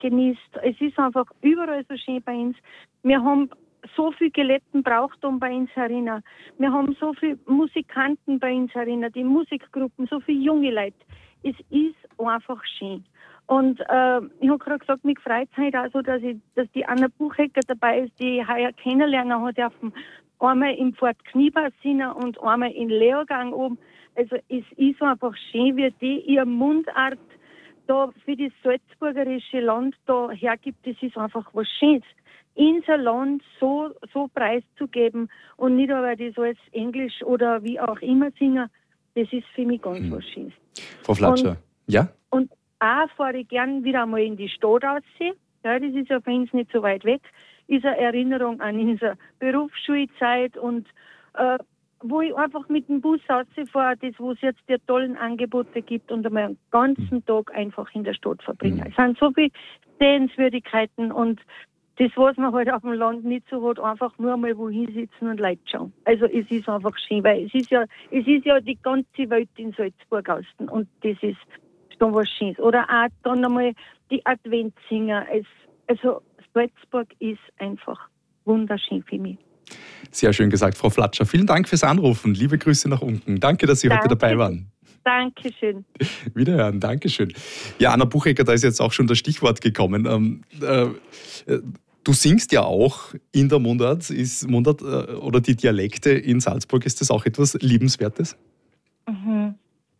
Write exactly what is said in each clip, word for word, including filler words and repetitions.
genießt. Es ist einfach überall so schön bei uns. Wir haben so viel gelebten Brauchtum bei uns herinnen. Wir haben so viele Musikanten bei uns herinnen, die Musikgruppen, so viele junge Leute. Es ist einfach schön. Und äh, ich habe gerade gesagt, mich freut es halt auch so, dass, ich, dass die Anna Buchecker dabei ist, die ich heuer kennenlernen habe dürfen. Einmal im Fort Kniebassinn und einmal in Leogang oben. Also es ist einfach schön, wie die ihre Mundart da für das salzburgerische Land da hergibt. Das ist einfach was Schönes. Unser Land so, so preiszugeben und nicht aber das alles Englisch oder wie auch immer singen, das ist für mich ganz hm. was Schönes. Frau Flatscher, und, ja? Und auch fahre ich gern wieder einmal in die Stadt raus. Ja, das ist ja für uns nicht so weit weg. Ist eine Erinnerung an unsere Berufsschulzeit und äh, wo ich einfach mit dem Bus rausfahre, das, wo es jetzt die tollen Angebote gibt und einmal einen ganzen mhm. Tag einfach in der Stadt verbringe. Mhm. Es sind so viele Sehenswürdigkeiten und das, was man halt auf dem Land nicht so hat, einfach nur einmal wohin sitzen und Leute schauen. Also es ist einfach schön, weil es ist ja, es ist ja die ganze Welt in Salzburg außen und das ist schon was Schönes. Oder auch dann einmal die Adventssinger. Es, also Salzburg ist einfach wunderschön für mich. Sehr schön gesagt, Frau Flatscher. Vielen Dank fürs Anrufen. Liebe Grüße nach unten. Danke, dass Sie Danke. heute dabei waren. Dankeschön. Wiederhören, Dankeschön. Ja, Anna Buchecker, da ist jetzt auch schon das Stichwort gekommen. Ähm, äh, du singst ja auch in der Mundart. Ist Mundart äh, oder die Dialekte in Salzburg, ist das auch etwas Liebenswertes? Mhm.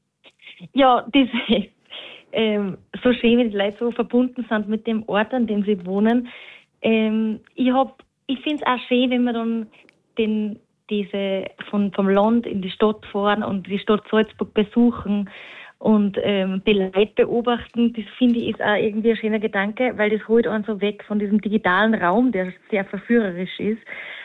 Ja, das ist ähm, so schön, wenn die Leute so verbunden sind mit dem Ort, an dem sie wohnen. Ähm, ich hab, ich finde es auch schön, wenn man dann den, diese von, vom Land in die Stadt fahren und die Stadt Salzburg besuchen und ähm, die Leute beobachten. Das finde ich ist auch irgendwie ein schöner Gedanke, weil das holt einen so weg von diesem digitalen Raum, der sehr verführerisch ist.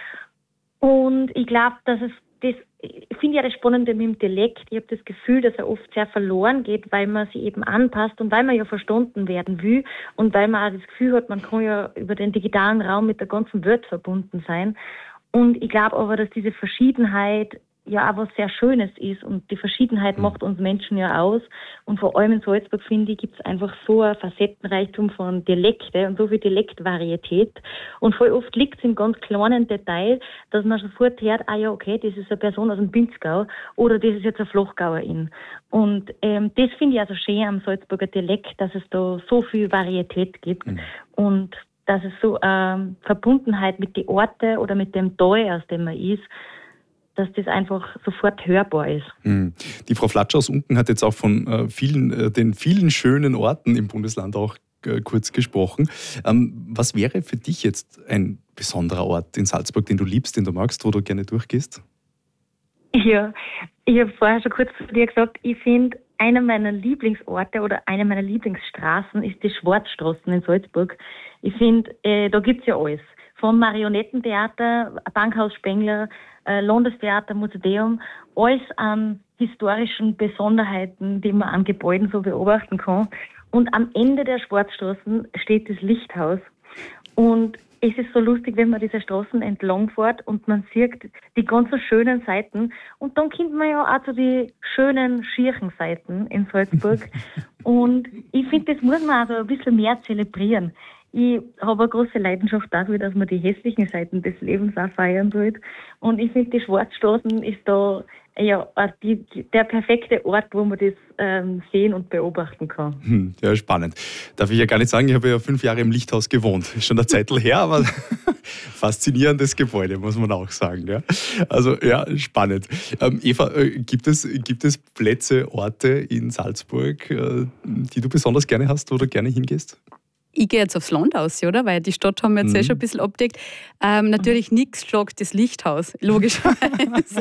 Und ich glaube, dass es das, ich finde ja das Spannende mit dem Dialekt, ich habe das Gefühl, dass er oft sehr verloren geht, weil man sich eben anpasst und weil man ja verstanden werden will und weil man auch das Gefühl hat, man kann ja über den digitalen Raum mit der ganzen Welt verbunden sein. Und ich glaube aber, dass diese Verschiedenheit ja auch was sehr Schönes ist und die Verschiedenheit macht uns Menschen ja aus. Und vor allem in Salzburg, finde ich, gibt es einfach so ein Facettenreichtum von Dialekte und so viel Dialektvarietät. Und voll oft liegt es im ganz kleinen Detail, dass man sofort hört, ah ja, okay, das ist eine Person aus dem Pinzgau oder das ist jetzt eine Flachgauerin. Und ähm, das finde ich also schön am Salzburger Dialekt, dass es da so viel Varietät gibt mhm. und dass es so eine ähm, Verbundenheit mit den Orten oder mit dem Tal, aus dem man ist, dass das einfach sofort hörbar ist. Die Frau Flatscher aus Unken hat jetzt auch von äh, vielen, äh, den vielen schönen Orten im Bundesland auch äh, kurz gesprochen. Ähm, was wäre für dich jetzt ein besonderer Ort in Salzburg, den du liebst, den du magst, wo du gerne durchgehst? Ja, ich habe vorher schon kurz zu dir gesagt, ich finde, einer meiner Lieblingsorte oder eine meiner Lieblingsstraßen ist die Schwarzstraßen in Salzburg. Ich finde, äh, da gibt es ja alles. Vom Marionettentheater, Bankhaus Spengler, äh, Landestheater, Museum, alles an historischen Besonderheiten, die man an Gebäuden so beobachten kann. Und am Ende der Schwarzstraßen steht das Lichthaus. Und es ist so lustig, wenn man diese Straßen entlang fährt und man sieht die ganzen schönen Seiten. Und dann kommt man ja auch zu den schönen, schierchen Seiten in Salzburg. Und ich finde, das muss man also ein bisschen mehr zelebrieren. Ich habe eine große Leidenschaft dafür, dass man die hässlichen Seiten des Lebens auch feiern sollte. Und ich finde, die Schwarzstraßen ist da ja die, der perfekte Ort, wo man das ähm, sehen und beobachten kann. Hm, ja, spannend. Darf ich ja gar nicht sagen, ich habe ja fünf Jahre im Lichthaus gewohnt. Ist schon eine Zeitl her, aber faszinierendes Gebäude, muss man auch sagen. Ja? Also ja, spannend. Ähm, Eva, äh, gibt es, gibt es Plätze, Orte in Salzburg, äh, die du besonders gerne hast oder gerne hingehst? Ich gehe jetzt aufs Land aus, oder? Weil die Stadt haben wir jetzt mhm. eh schon ein bisschen abgedeckt. Ähm, natürlich nichts schlagt das Lichthaus, logischerweise.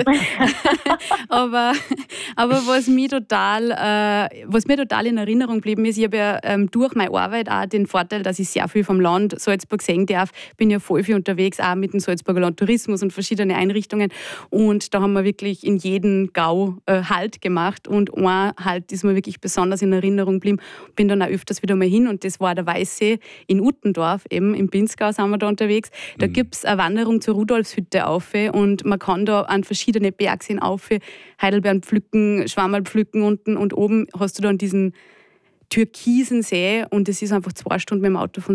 aber, aber was, mich total, äh, was mir total in Erinnerung geblieben ist, ich habe ja ähm, durch meine Arbeit auch den Vorteil, dass ich sehr viel vom Land Salzburg sehen darf. Bin ja voll viel unterwegs, auch mit dem Salzburger Landtourismus und verschiedene Einrichtungen. Und da haben wir wirklich in jedem Gau äh, Halt gemacht. Und ein Halt ist mir wirklich besonders in Erinnerung geblieben. Bin dann auch öfters wieder mal hin und das war der Weiße in Uttendorf, eben im Pinzgau sind wir da unterwegs. Da mhm. gibt es eine Wanderung zur Rudolfshütte auf und man kann da an verschiedene Bergseen auf, Heidelbeeren pflücken, Schwammerl pflücken unten und oben hast du dann diesen türkisen See und es ist einfach zwei Stunden mit dem Auto von